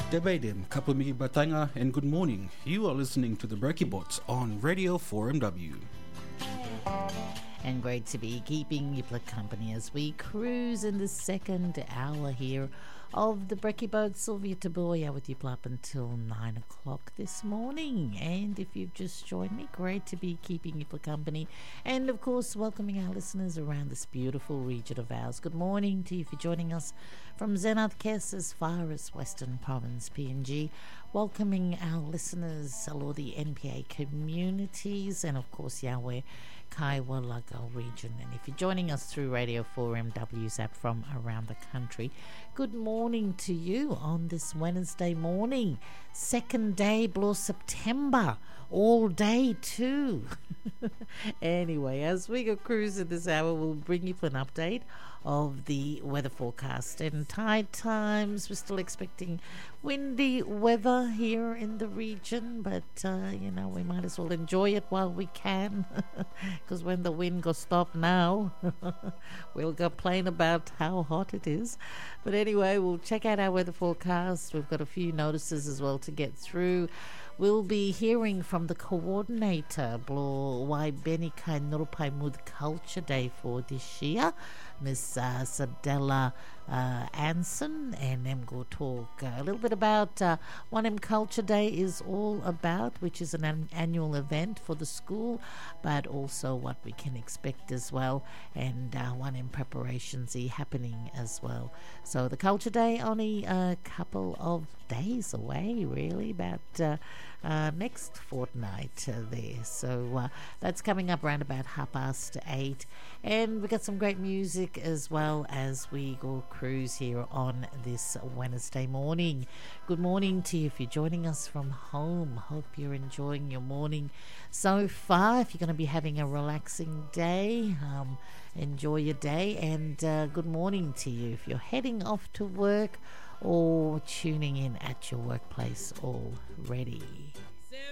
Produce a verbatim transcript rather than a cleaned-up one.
Debadim, Kapumiki Batanga, and good morning. You are listening to the Brekkie Bots on Radio four M W. And great to be keeping you company as we cruise in the second hour here of the Brekkie Boat. Sylvia Taboya with you up until nine o'clock this morning. And if you've just joined me, great to be keeping you company. And of course, welcoming our listeners around this beautiful region of ours. Good morning to you if you're joining us from Zenath Kes as far as Western Province, P N G. Welcoming our listeners, all the N P A communities, and of course, Yahweh Kaiwa Lagal region. And if you're joining us through Radio four M W's app from around the country, good morning to you on this Wednesday morning, second day below September, all day too. Anyway, as we go cruising this hour, we'll bring you an update of the weather forecast and tide times. We're still expecting windy weather here in the region, but uh, you know, we might as well enjoy it while we can, because when the wind goes stop now, we'll complain about how hot it is. But anyway, we'll check out our weather forecast. We've got a few notices as well to get through. We'll be hearing from the coordinator, Blo Wai Benikai Nurupai Mud Culture Day for this year, Miss uh, Sadella uh, Anson, and them go talk uh, a little bit about uh, what M Culture Day is all about, which is an, an annual event for the school, but also what we can expect as well, and uh, one in preparations happening as well. So the Culture Day only a couple of days away, really, about uh, uh, next fortnight uh, there. So uh, that's coming up around about half past eight, and we got some great music as well as we go cruise here on this Wednesday morning. Good morning to you if you're joining us from home. Hope you're enjoying your morning so far. If you're going to be having a relaxing day, um, enjoy your day, and uh, good morning to you if you're heading off to work or tuning in at your workplace already.